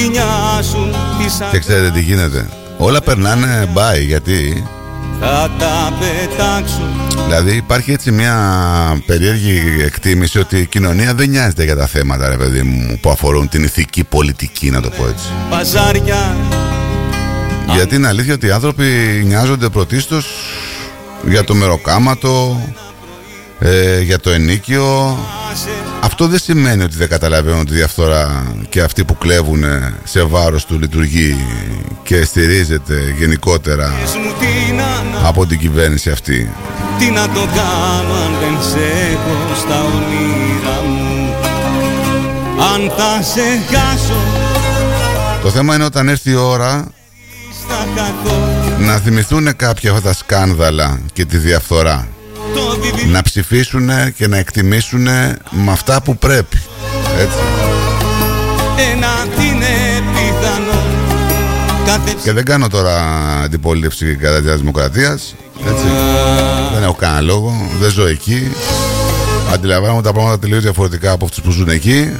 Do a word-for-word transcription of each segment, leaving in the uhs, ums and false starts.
Και ξέρετε τι γίνεται? Όλα περνάνε μπάι, γιατί θα τα πετάξω. Δηλαδή υπάρχει έτσι μια περίεργη εκτίμηση ότι η κοινωνία δεν νοιάζεται για τα θέματα, ρε παιδί μου, που αφορούν την ηθική πολιτική, να το πω έτσι. Παζάρια. Γιατί είναι αλήθεια ότι οι άνθρωποι νοιάζονται πρωτίστως για το μεροκάματο, ε, για το ενίκιο. Αυτό δεν σημαίνει ότι δεν καταλαβαίνουν τη διαφθορά και αυτοί που κλέβουν σε βάρος του λειτουργεί και στηρίζεται γενικότερα από την κυβέρνηση αυτή. Τι να το κάνω αν δεν σε έχω στα όνειρα μου, αν θα σε χάσω. Το θέμα είναι όταν έρθει η ώρα να θυμηθούν κάποια αυτά τα σκάνδαλα και τη διαφθορά, να ψηφίσουν και να εκτιμήσουν με αυτά που πρέπει. Έτσι. Και δεν κάνω τώρα αντιπολίτευση κατά της Δημοκρατίας, έτσι. Δεν έχω κανένα λόγο, δεν ζω εκεί. Αντιλαμβάνομαι τα πράγματα τελείως διαφορετικά από αυτούς που ζουν εκεί.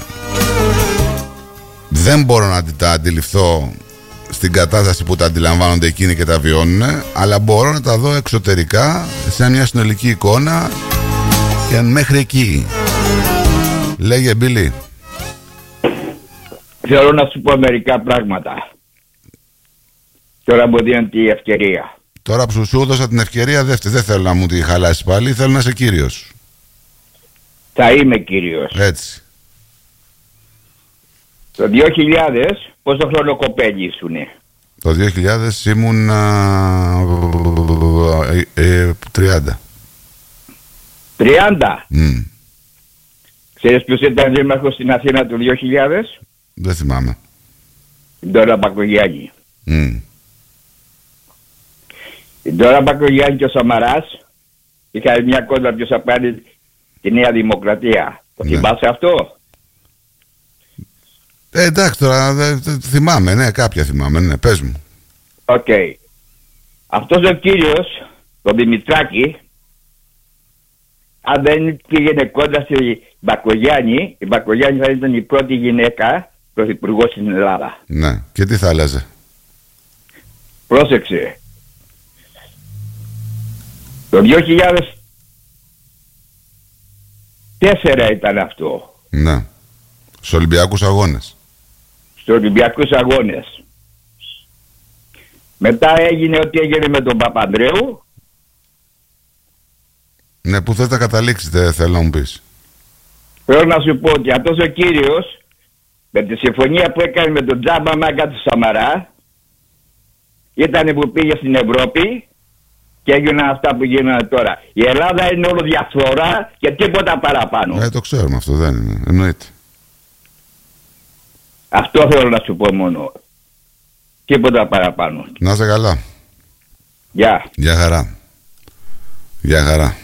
Δεν μπορώ να τα αντιληφθώ στην κατάσταση που τα αντιλαμβάνονται εκείνοι και τα βιώνουν, αλλά μπορώ να τα δω εξωτερικά σε μια συνολική εικόνα και μέχρι εκεί. Λέγε, Μπίλη. Θέλω να σου πω μερικά πράγματα. Τώρα μου δίνεται η ευκαιρία. Τώρα που σου έδωσα την ευκαιρία, δεν, δεν θέλω να μου τη χαλάσεις πάλι, θέλω να είσαι κύριος. Θα είμαι κύριος. Έτσι. Το δύο χιλιάδες πόσο χρόνο κοπέλι ήσουνε? Το δύο χιλιάδες ήμουν τριάντα. τριάντα? Mm. Ξέρεις ποιος ήταν δήμαρχος στην Αθήνα του δύο χιλιάδες? Δεν θυμάμαι. Η Ντόρα Μπακογιάννη. Mm. Η Ντόρα Μπακογιάννη και ο Σαμαράς είχαν μια κόντρα ποιος θα πάρει τη Νέα Δημοκρατία. Το Ναι. θυμάσαι αυτό? Ε, εντάξει, τώρα δε, δε, θυμάμαι, ναι, κάποια θυμάμαι, ναι, πες μου. Οκ. Okay. Αυτός ο κύριος, τον Δημητράκη, αν δεν πήγαινε κόντρα στη Μπακογιάννη, η Μπακογιάννη θα ήταν η πρώτη γυναίκα πρωθυπουργός στην Ελλάδα. Ναι, και τι θα άλλαζε? Πρόσεξε. Το δύο χιλιάδες τέσσερα ήταν αυτό. Ναι, στους Ολυμπιακούς Αγώνες. Στους Ολυμπιακούς Αγώνες. Μετά έγινε ό,τι έγινε με τον Παπανδρέου. Ναι, που θες να καταλήξεις, δεν θέλω να μου πεις. Θέλω να σου πω ότι αυτός ο κύριος με τη συμφωνία που έκανε με τον Τζάμπα Μάγκα του Σαμαρά ήταν που πήγε στην Ευρώπη και έγιναν αυτά που γίνανε τώρα. Η Ελλάδα είναι όλο διαφθορά και τίποτα παραπάνω. Ε, το ξέρουμε αυτό, δεν είναι, εννοείται. Αυτό θέλω να σου πω μόνο. Τίποτα παραπάνω. Να είσαι καλά. Γεια. Γεια χαρά. Γεια χαρά.